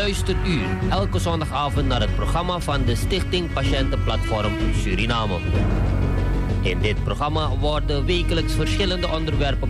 luistert u elke zondagavond naar het programma van de Stichting Patiëntenplatform Suriname. In dit programma worden wekelijks verschillende onderwerpen